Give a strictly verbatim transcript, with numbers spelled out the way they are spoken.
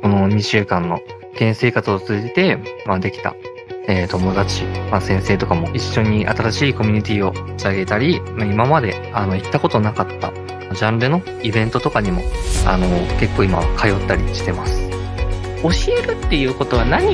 のにしゅうかんの現生活を通じて、まあ、できた、えー、友達、まあ、先生とかも一緒に新しいコミュニティを立ち上げたり、まあ、今まであの行ったことなかったジャンルのイベントとかにもあの結構今通ったりしてます。 教えるっていうことは何